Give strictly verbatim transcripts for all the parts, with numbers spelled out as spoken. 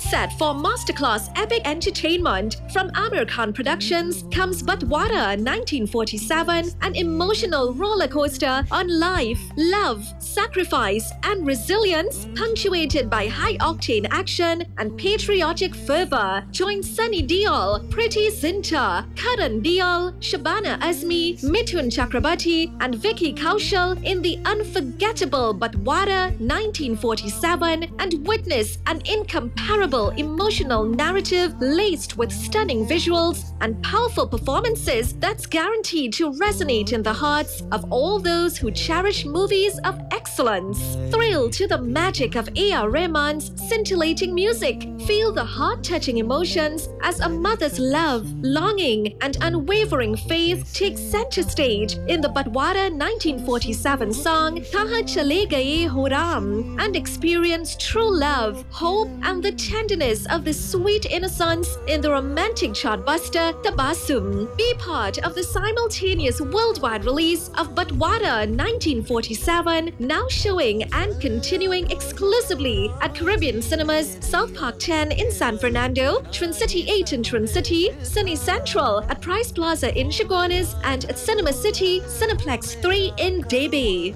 Set for masterclass epic entertainment from Amir Khan Productions comes Batwara nineteen forty-seven, an emotional roller coaster on life, love, sacrifice, and resilience, punctuated by high-octane action and patriotic fervor. Join Sunny Deol, Priti Zinta, Karan Deol, Shabana Azmi, Mithun Chakrabarti, and Vicky Kaushal in the unforgettable Batwara nineteen forty-seven and witness an incomparable emotional narrative laced with stunning visuals and powerful performances that's guaranteed to resonate in the hearts of all those who cherish movies of excellence. Thrill to the magic of A R Rahman's scintillating music. Feel the heart-touching emotions as a mother's love, longing, and unwavering faith take center stage in the Batwara nineteen forty-seven song Kahan Chale Gaye Ho Ram, and experience true love, hope, and the tenderness of the sweet innocence in the romantic chartbuster Tabassum. Be part of the simultaneous worldwide release of Batwara nineteen forty-seven, now showing and continuing exclusively at Caribbean Cinemas, South Park ten in San Fernando, Twin City eight in Twin City, Cine Central at Price Plaza in Chaguanas, and at Cinema City, Cineplex three in Debe.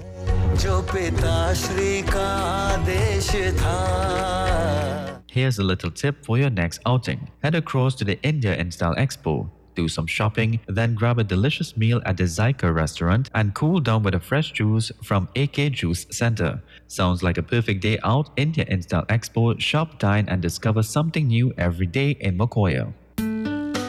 Here's a little tip for your next outing. Head across to the India in Style Expo, do some shopping, then grab a delicious meal at the Zyka restaurant and cool down with a fresh juice from A K Juice Center. Sounds like a perfect day out. India in Style Expo, shop, dine, and discover something new every day in Mokoya.